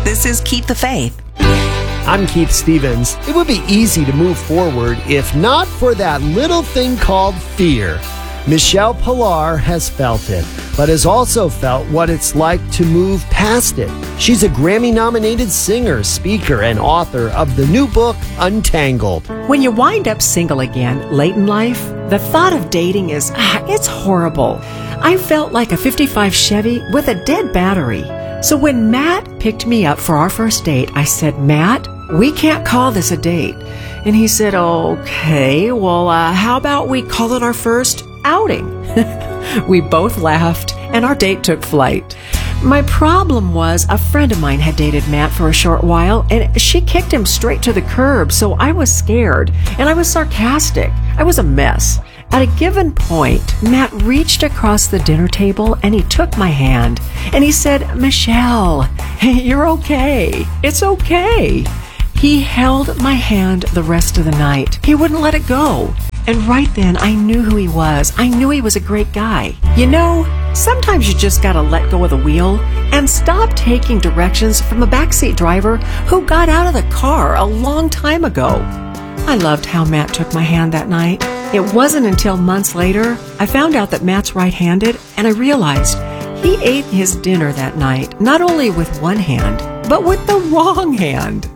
This is Keep the Faith. I'm Keith Stevens. It would be easy to move forward if not for that little thing called fear. Michelle Pilar has felt it, but has also felt what it's like to move past it. She's a Grammy-nominated singer, speaker, and author of the new book, Untangled. When you wind up single again, late in life, the thought of dating it's horrible. I felt like a 55 Chevy with a dead battery. So when Matt picked me up for our first date, I said, Matt, we can't call this a date. And he said, okay, well, how about we call it our first outing? We both laughed, and our date took flight. My problem was a friend of mine had dated Matt for a short while, and she kicked him straight to the curb, so I was scared, and I was sarcastic. I was a mess. At a given point, Matt reached across the dinner table and he took my hand, and he said, Michelle, you're okay. It's okay. He held my hand the rest of the night. He wouldn't let it go. And right then, I knew who he was. I knew he was a great guy. You know, sometimes you just gotta let go of the wheel and stop taking directions from a backseat driver who got out of the car a long time ago. I loved how Matt took my hand that night. It wasn't until months later I found out that Matt's right-handed, and I realized he ate his dinner that night not only with one hand, but with the wrong hand.